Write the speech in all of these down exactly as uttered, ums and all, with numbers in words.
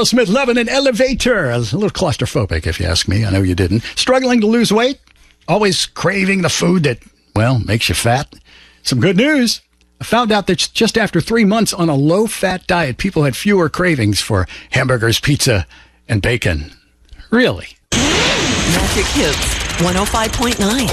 Aerosmith, Lovin' an Elevator. A little claustrophobic, if you ask me. I know you didn't. Struggling to lose weight? Always craving the food that, well, makes you fat? Some good news. I found out that just after three months on a low-fat diet, people had fewer cravings for hamburgers, pizza, and bacon. Really? Magic Hits one oh five point nine.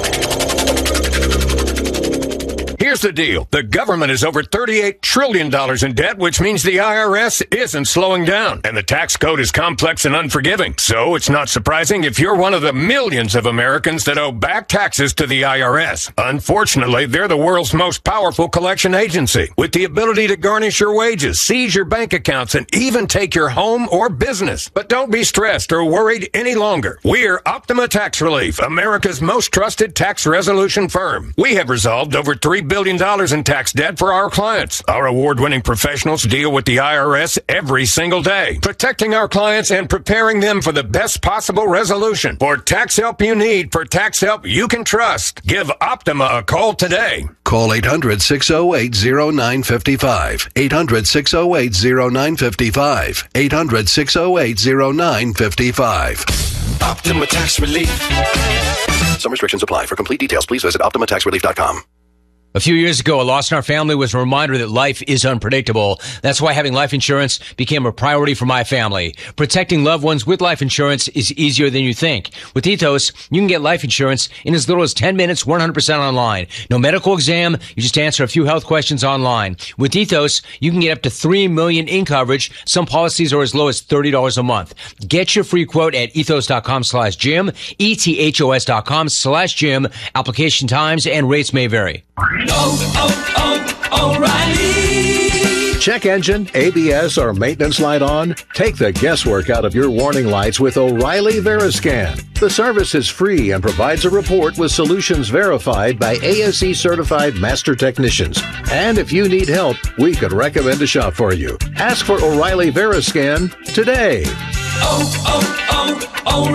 Here's the deal. The government is over thirty-eight trillion dollars in debt, which means the I R S isn't slowing down. And the tax code is complex and unforgiving. So it's not surprising if you're one of the millions of Americans that owe back taxes to the I R S. Unfortunately, they're the world's most powerful collection agency, with the ability to garnish your wages, seize your bank accounts, and even take your home or business. But don't be stressed or worried any longer. We're Optima Tax Relief, America's most trusted tax resolution firm. We have resolved over three billion dollars in tax debt for our clients. Our award-winning professionals deal with the I R S every single day, protecting our clients and preparing them for the best possible resolution. For tax help you need, for tax help you can trust, give Optima a call today. Call eight hundred, six oh eight, oh nine five five. eight hundred, six oh eight, oh nine five five. eight hundred, six oh eight, oh nine five five. Optima Tax Relief. Some restrictions apply. For complete details, please visit optima tax relief dot com. A few years ago, a loss in our family was a reminder that life is unpredictable. That's why having life insurance became a priority for my family. Protecting loved ones with life insurance is easier than you think. With Ethos, you can get life insurance in as little as ten minutes, one hundred percent online. No medical exam, you just answer a few health questions online. With Ethos, you can get up to three million dollars in coverage. Some policies are as low as thirty dollars a month. Get your free quote at ethos.com slash Jim, E-T-H-O-S dot com slash Jim. Application times and rates may vary. Oh, oh, oh, O'Reilly. Check engine, A B S, or maintenance light on? Take the guesswork out of your warning lights with O'Reilly Veriscan. The service is free and provides a report with solutions verified by A S E certified master technicians. And if you need help, we could recommend a shop for you. Ask for O'Reilly Veriscan today. Oh,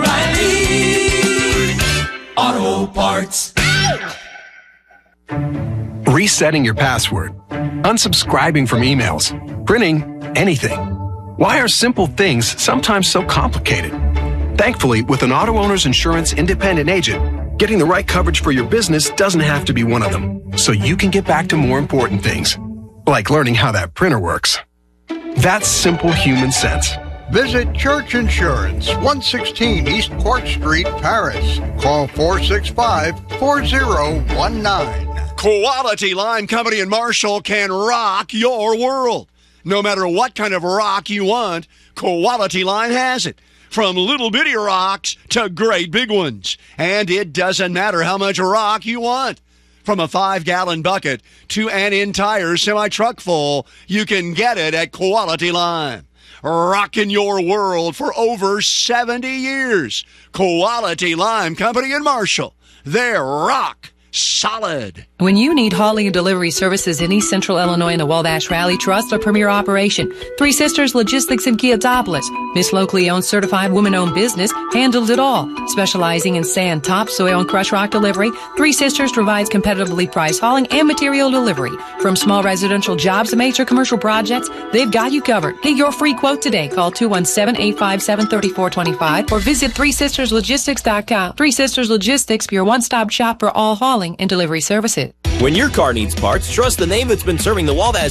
oh, oh, O'Reilly Auto Parts. Resetting your password, unsubscribing from emails, printing anything. Why are simple things sometimes so complicated? Thankfully, with an auto owner's insurance independent agent, getting the right coverage for your business doesn't have to be one of them, so you can get back to more important things, like learning how that printer works. That's simple human sense. Visit Church Insurance, one sixteen East Court Street, Paris. Call four six five, four oh one nine. Quality Lime Company in Marshall can rock your world. No matter what kind of rock you want, Quality Lime has it. From little bitty rocks to great big ones. And it doesn't matter how much rock you want. From a five-gallon bucket to an entire semi-truck full, you can get it at Quality Lime. Rocking your world for over seventy years. Quality Lime Company in Marshall. They're rock solid. When you need hauling and delivery services in East Central Illinois and the Wabash Rally Trust, a premier operation. Three Sisters Logistics in Kiatopolis. Miss locally owned, certified, woman-owned business, handled it all. Specializing in sand, topsoil, and crushed rock delivery, Three Sisters provides competitively priced hauling and material delivery. From small residential jobs to major commercial projects, they've got you covered. Get your free quote today. Call two one seven, eight five seven, three four two five or visit three sisters logistics dot com. Three Sisters Logistics, your one-stop shop for all hauling and delivery services. When your car needs parts, trust the name that's been serving the Wabash